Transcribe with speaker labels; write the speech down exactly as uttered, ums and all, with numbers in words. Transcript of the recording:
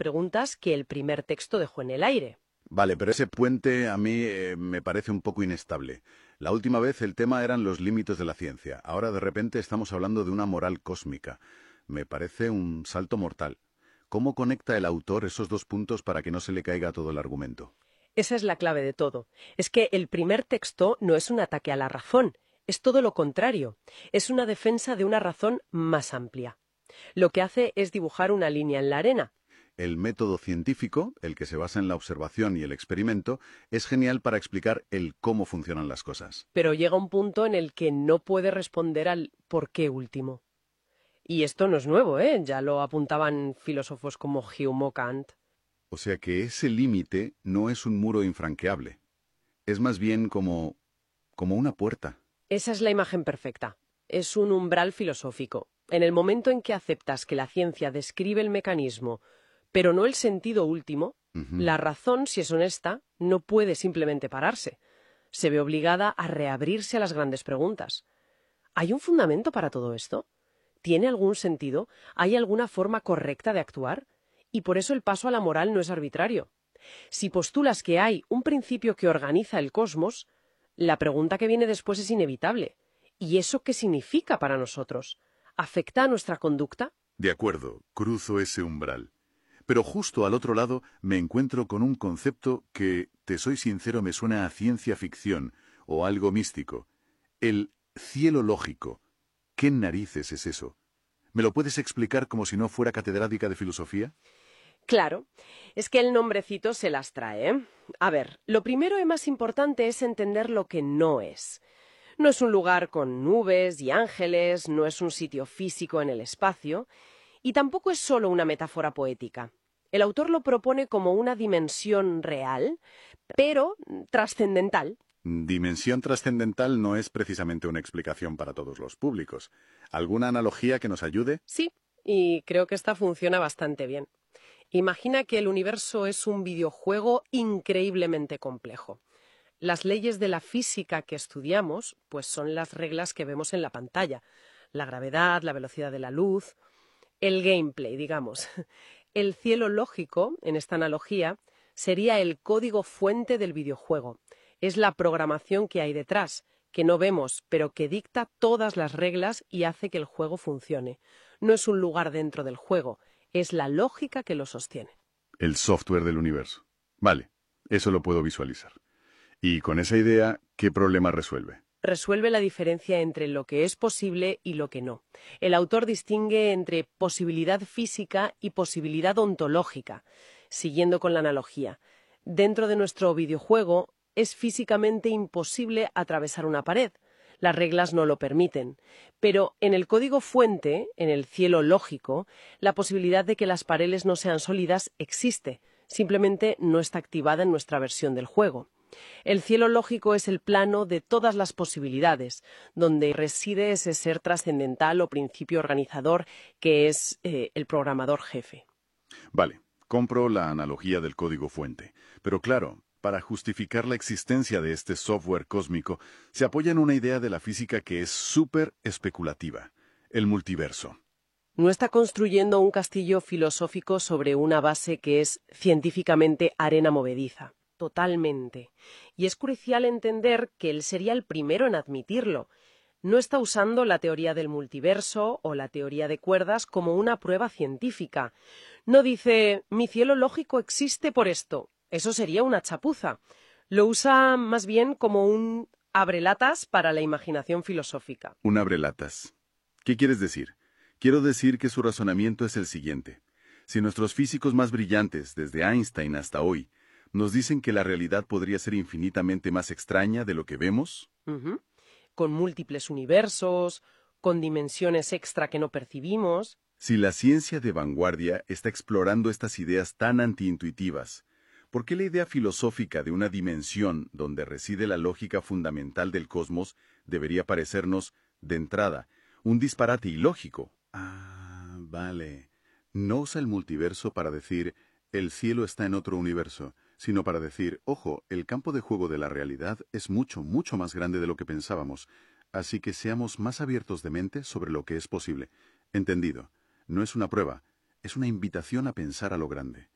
Speaker 1: preguntas que el primer texto dejó en el aire.
Speaker 2: Vale, pero ese puente a mí eh, me parece un poco inestable. La última vez el tema eran los límites de la ciencia. Ahora de repente estamos hablando de una moral cósmica. Me parece un salto mortal. ¿Cómo conecta el autor esos dos puntos para que no se le caiga todo el argumento?
Speaker 1: Esa es la clave de todo. Es que el primer texto no es un ataque a la razón, es todo lo contrario. Es una defensa de una razón más amplia. Lo que hace es dibujar una línea en la arena.
Speaker 2: El método científico, el que se basa en la observación y el experimento, es genial para explicar el cómo funcionan las cosas.
Speaker 1: Pero llega un punto en el que no puede responder al por qué último. Y esto no es nuevo, ¿eh? Ya lo apuntaban filósofos como Hume o Kant.
Speaker 2: O sea que ese límite no es un muro infranqueable. Es más bien como, como una puerta.
Speaker 1: Esa es la imagen perfecta. Es un umbral filosófico. En el momento en que aceptas que la ciencia describe el mecanismo, pero no el sentido último,
Speaker 2: Uh-huh.
Speaker 1: la razón, si es honesta, no puede simplemente pararse. Se ve obligada a reabrirse a las grandes preguntas. ¿Hay un fundamento para todo esto? ¿Tiene algún sentido? ¿Hay alguna forma correcta de actuar? Y por eso el paso a la moral no es arbitrario. Si postulas que hay un principio que organiza el cosmos, la pregunta que viene después es inevitable. ¿Y eso qué significa para nosotros? ¿Afecta a nuestra conducta?
Speaker 2: De acuerdo, cruzo ese umbral. Pero justo al otro lado me encuentro con un concepto que, te soy sincero, me suena a ciencia ficción o algo místico. El cielo lógico. ¿Qué narices es eso? ¿Me lo puedes explicar como si no fuera catedrática de filosofía?
Speaker 1: Claro, es que el nombrecito se las trae, ¿eh? A ver, lo primero y más importante es entender lo que no es. No es un lugar con nubes y ángeles, no es un sitio físico en el espacio, y tampoco es solo una metáfora poética. El autor lo propone como una dimensión real, pero trascendental.
Speaker 2: Dimensión trascendental no es precisamente una explicación para todos los públicos. ¿Alguna analogía que nos ayude?
Speaker 1: Sí, y creo que esta funciona bastante bien. Imagina que el universo es un videojuego increíblemente complejo. Las leyes de la física que estudiamos, pues son las reglas que vemos en la pantalla. La gravedad, la velocidad de la luz, el gameplay, digamos. El cielo lógico, en esta analogía, sería el código fuente del videojuego. Es la programación que hay detrás, que no vemos, pero que dicta todas las reglas y hace que el juego funcione. No es un lugar dentro del juego, es la lógica que lo sostiene.
Speaker 2: El software del universo. Vale, eso lo puedo visualizar. Y con esa idea, ¿qué problema resuelve?
Speaker 1: Resuelve la diferencia entre lo que es posible y lo que no. El autor distingue entre posibilidad física y posibilidad ontológica, siguiendo con la analogía. Dentro de nuestro videojuego es físicamente imposible atravesar una pared. Las reglas no lo permiten. Pero en el código fuente, en el cielo lógico, la posibilidad de que las paredes no sean sólidas existe. Simplemente no está activada en nuestra versión del juego. El cielo lógico es el plano de todas las posibilidades, donde reside ese ser trascendental o principio organizador que es eh, el programador jefe.
Speaker 2: Vale, compro la analogía del código fuente. Pero claro, para justificar la existencia de este software cósmico, se apoya en una idea de la física que es súper especulativa, el multiverso.
Speaker 1: No está construyendo un castillo filosófico sobre una base que es científicamente arena movediza. Totalmente. Y es crucial entender que él sería el primero en admitirlo. No está usando la teoría del multiverso o la teoría de cuerdas como una prueba científica. No dice, mi cielo lógico existe por esto. Eso sería una chapuza. Lo usa más bien como un abrelatas para la imaginación filosófica.
Speaker 2: Un abrelatas. ¿Qué quieres decir? Quiero decir que su razonamiento es el siguiente. Si nuestros físicos más brillantes, desde Einstein hasta hoy, nos dicen que la realidad podría ser infinitamente más extraña de lo que vemos.
Speaker 1: Uh-huh. Con múltiples universos, con dimensiones extra que no percibimos.
Speaker 2: Si la ciencia de vanguardia está explorando estas ideas tan antiintuitivas, ¿por qué la idea filosófica de una dimensión donde reside la lógica fundamental del cosmos debería parecernos, de entrada, un disparate ilógico? Ah, vale. No usa el multiverso para decir, el cielo está en otro universo, sino para decir, ojo, el campo de juego de la realidad es mucho, mucho más grande de lo que pensábamos, así que seamos más abiertos de mente sobre lo que es posible. Entendido. No es una prueba, es una invitación a pensar a lo grande.